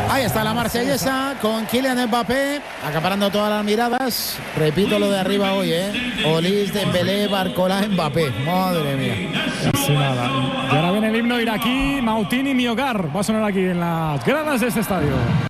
Ahí está la marsellesa con Kylian Mbappé acaparando todas las miradas. Repito lo de arriba hoy, Olís, Dembélé, Barcola, Mbappé. Madre mía. Así nada. Y ahora viene el himno iraquí, Mautin y mi hogar. Va a sonar aquí en las gradas de este estadio.